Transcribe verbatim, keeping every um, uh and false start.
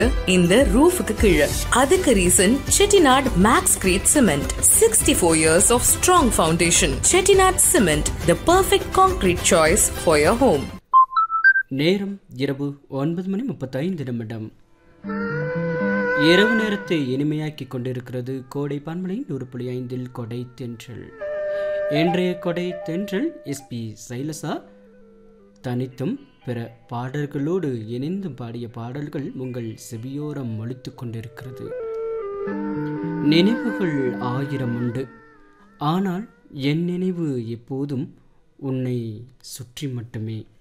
இந்த ரூஃபுக்கு கீழே. அதுக்கு reason Chettinad maths great cement. Sixty four years of strong foundation. Chettinad cement, the perfect concrete choice for your home. நேரம் இரவு ஒன்பது மணி முப்பத்தைந்து நிமிடம். இரவு நேரத்தை இனிமையாக்கி கொண்டிருக்கிறது கோடை பன்மலை நூறு புள்ளி ஐந்தில் கொடை தென்றல். இன்றைய கொடை தென்றல் எஸ்பி சைலசா தனித்தும் பிற பாடல்களோடு இணைந்து பாடிய பாடல்கள் உங்கள் செவியோரம் ஒலித்து கொண்டிருக்கிறது. நினைவுகள் ஆயிரம் உண்டு, ஆனால் என் நினைவு எப்போதும் உன்னை சுற்றி மட்டுமே.